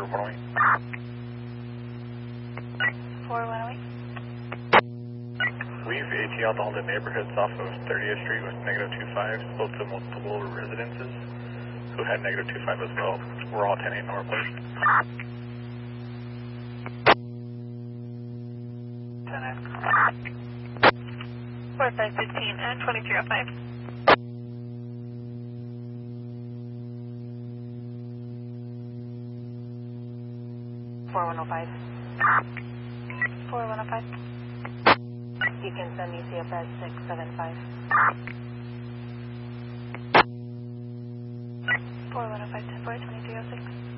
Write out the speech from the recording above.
408. 4108. We've AT out all the neighborhoods off of 30th Street with -25, spoke to multiple residences who had -25 as well. We're all 10-8 northwest. 4515 and 2305. 4105. 4105. You can send me CFS 675. 4105 10 4 2306.